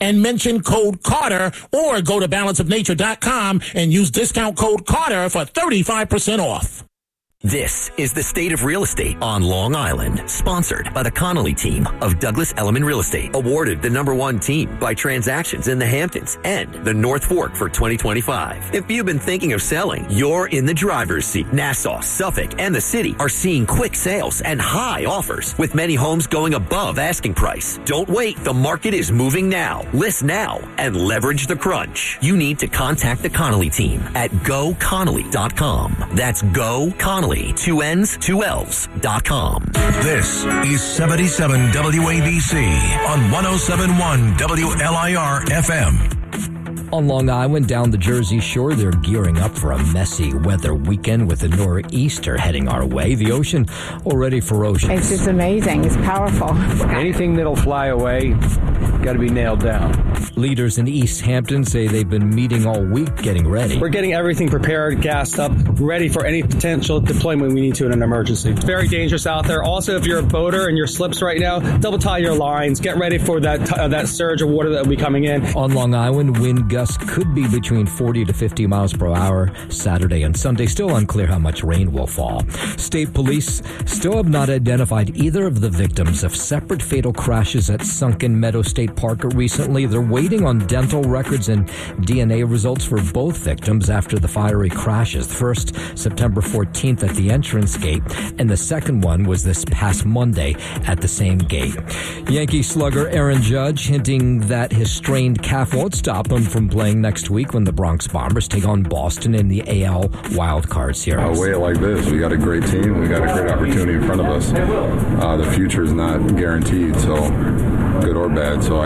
and mention code Carter, or go to balanceofnature.com and use discount code Carter for 35% off. This is the State of Real Estate on Long Island, sponsored by the Connolly team of Douglas Elliman Real Estate, awarded the #1 team by Transactions in the Hamptons and the North Fork for 2025. If you've been thinking of selling, you're in the driver's seat. Nassau, Suffolk, and the city are seeing quick sales and high offers, with many homes going above asking price. Don't wait. The market is moving now. List now and leverage the crunch. You need to contact the Connolly team at goconnolly.com. That's GoConnolly. 2 N's, 2 L's.com. This is 77 WABC on 107.1 WLIR FM. On Long Island, down the Jersey Shore, they're gearing up for a messy weather weekend with a nor'easter heading our way. The ocean already ferocious. It's just amazing. It's powerful. Anything that'll fly away, got to be nailed down. Leaders in East Hampton say they've been meeting all week getting ready. We're getting everything prepared, gassed up, ready for any potential deployment we need to in an emergency. It's very dangerous out there. Also, if you're a boater and you're slips right now, double tie your lines. Get ready for that surge of water that will be coming in. On Long Island, wind gusts could be between 40 to 50 miles per hour Saturday and Sunday. Still unclear how much rain will fall. State police still have not identified either of the victims of separate fatal crashes at Sunken Meadow State Park recently. They're waiting on dental records and DNA results for both victims after the fiery crashes. The first, September 14th at the entrance gate, and the second one was this past Monday at the same gate. Yankee slugger Aaron Judge hinting that his strained calf won't stop him from playing next week when the Bronx Bombers take on Boston in the AL wildcard series. I'll weigh it like this. We got a great team. We got a great opportunity in front of us. The future is not guaranteed, so good or bad. So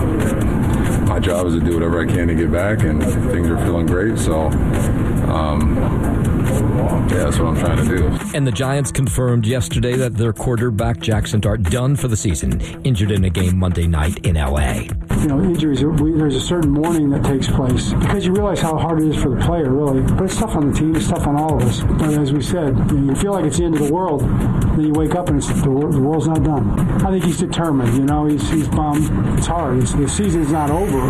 my job is to do whatever I can to get back, and things are feeling great. So, that's what I'm trying to do. And the Giants confirmed yesterday that their quarterback, Jackson Dart, done for the season, injured in a game Monday night in L.A. Injuries, there's a certain mourning that takes place because you realize how hard it is for the player, really. But it's tough on the team, it's tough on all of us. But as we said, you feel like it's the end of the world, then you wake up and the world's not done. I think he's determined, he's bummed. It's hard. The season's not over,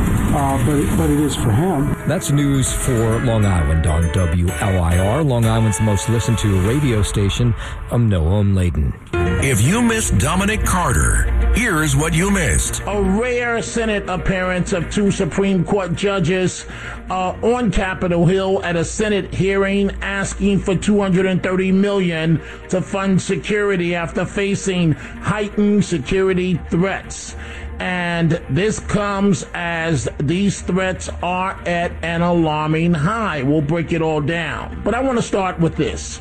but it is for him. That's news for Long Island on WLIR, Long Island's most listened to radio station. I'm Noah Layden. If you missed Dominic Carter, here's what you missed. A rare Senate appearance of 2 Supreme Court judges on Capitol Hill at a Senate hearing asking for $230 million to fund security after facing heightened security threats. And this comes as these threats are at an alarming high. We'll break it all down. But I want to start with this.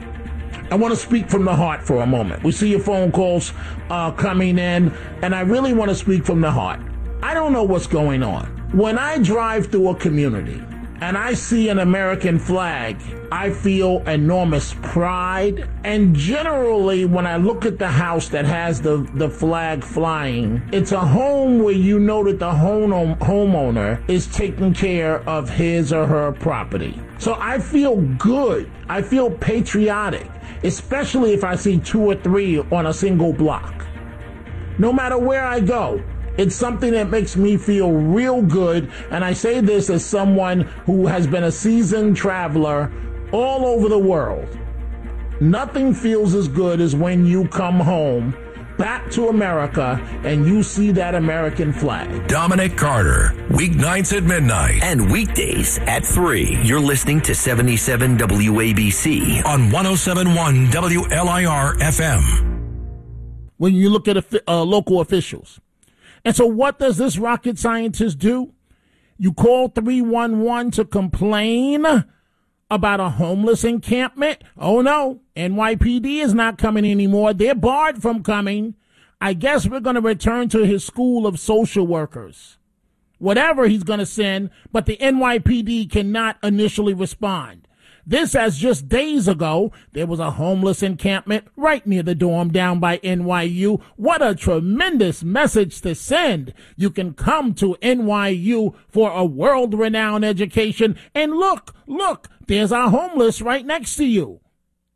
I want to speak from the heart for a moment. We see your phone calls coming in, and I really want to speak from the heart. I don't know what's going on. When I drive through a community and I see an American flag, I feel enormous pride. And generally, when I look at the house that has the flag flying, it's a home where you know that the homeowner is taking care of his or her property. So I feel good. I feel patriotic, especially if I see 2 or 3 on a single block. No matter where I go, it's something that makes me feel real good, and I say this as someone who has been a seasoned traveler all over the world. Nothing feels as good as when you come home back to America and you see that American flag. Dominic Carter, weeknights at midnight. And weekdays at 3. You're listening to 77 WABC on 107.1 WLIR FM. When you look at local officials. And so what does this rocket scientist do? You call 311 to complain about a homeless encampment? Oh, no. NYPD is not coming anymore. They're barred from coming. I guess we're going to return to his school of social workers. Whatever he's going to send, but the NYPD cannot initially respond. This, as just days ago, there was a homeless encampment right near the dorm down by NYU. What a tremendous message to send. You can come to NYU for a world-renowned education. And look, there's our homeless right next to you.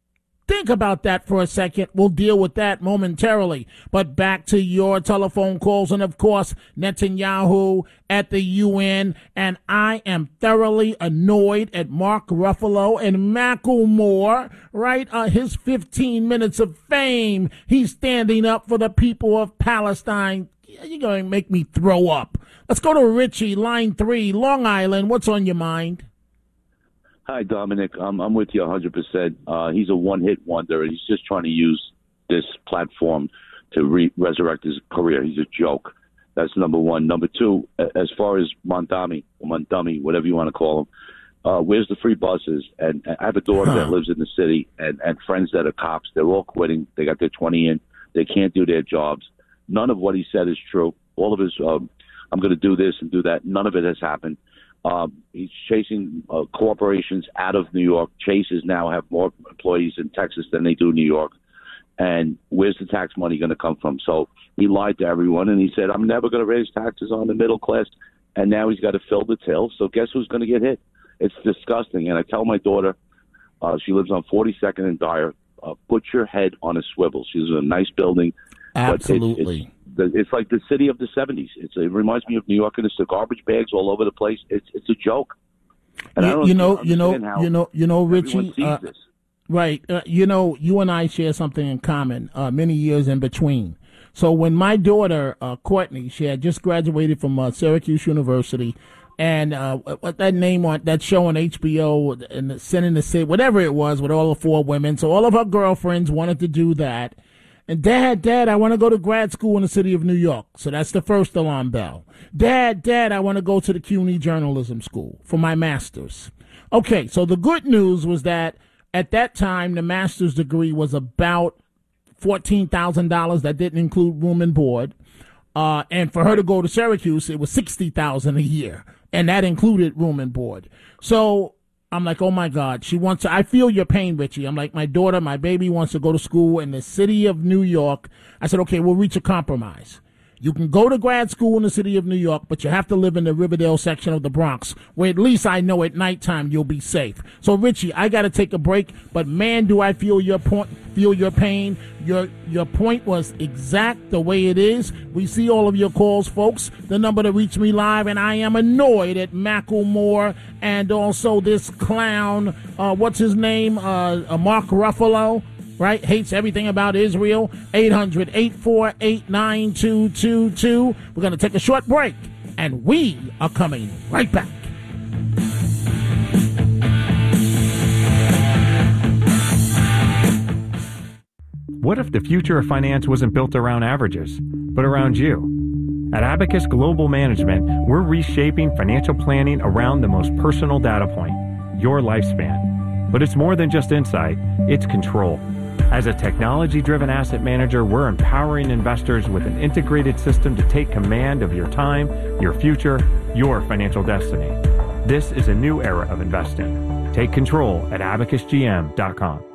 Think about that for a second. We'll deal with that momentarily. But back to your telephone calls and, of course, Netanyahu at the UN. And I am thoroughly annoyed at Mark Ruffalo and Macklemore, right? His 15 minutes of fame. He's standing up for the people of Palestine. You're going to make me throw up. Let's go to Richie, line 3, Long Island. What's on your mind? Hi, Dominic. I'm with you 100%. He's a one-hit wonder, and he's just trying to use this platform to resurrect his career. He's a joke. That's number one. Number two, as far as Mondami, whatever you want to call him, where's the free buses? And I have a daughter that lives in the city and friends that are cops. They're all quitting. They got their 20 in. They can't do their jobs. None of what he said is true. All of his, I'm going to do this and do that. None of it has happened. He's chasing corporations out of New York. Chases now have more employees in Texas than they do New York. And where's the tax money going to come from? So he lied to everyone, and he said, I'm never going to raise taxes on the middle class. And now he's got to fill the till. So guess who's going to get hit? It's disgusting. And I tell my daughter, she lives on 42nd and Dyer, put your head on a swivel. She's in a nice building. Absolutely. It's like the city of the 70s. It reminds me of New York, and it's the garbage bags all over the place. It's a joke. And you know, Richie. Right. You and I share something in common. Many years in between. So when my daughter Courtney, she had just graduated from Syracuse University, and what that name on that show on HBO and Sin in the City, whatever it was, with all the 4 women. So all of her girlfriends wanted to do that. And Dad, I want to go to grad school in the city of New York. So that's the first alarm bell. Dad, I want to go to the CUNY Journalism School for my master's. Okay, so the good news was that at that time, the master's degree was about $14,000. That didn't include room and board. And for her to go to Syracuse, it was $60,000 a year. And that included room and board. So I'm like, oh, my God, she wants to. I feel your pain, Richie. I'm like, my daughter, my baby wants to go to school in the city of New York. I said, okay, we'll reach a compromise. You can go to grad school in the city of New York, but you have to live in the Riverdale section of the Bronx, where at least I know at nighttime you'll be safe. So, Richie, I got to take a break, but man, do I feel your pain. Your point was exact the way it is. We see all of your calls, folks. The number to reach me live, and I am annoyed at Macklemore and also this clown, what's his name, Mark Ruffalo. Right? Hates everything about Israel. 800-848-9222. We're going to take a short break, and we are coming right back. What if the future of finance wasn't built around averages, but around you? At Abacus Global Management, we're reshaping financial planning around the most personal data point, your lifespan. But it's more than just insight, it's control. As a technology-driven asset manager, we're empowering investors with an integrated system to take command of your time, your future, your financial destiny. This is a new era of investing. Take control at abacusgm.com.